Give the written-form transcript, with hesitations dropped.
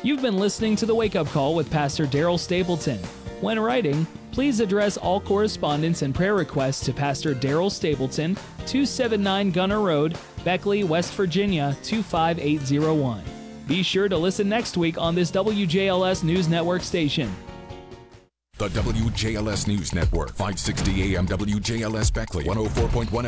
You've been listening to The Wake Up Call with Pastor Daryl Stapleton. When writing, please address all correspondence and prayer requests to Pastor Daryl Stapleton, 279 Gunner Road, Beckley, West Virginia, 25801. Be sure to listen next week on this WJLS News Network station. The WJLS News Network, 560 AM WJLS Beckley, 104.1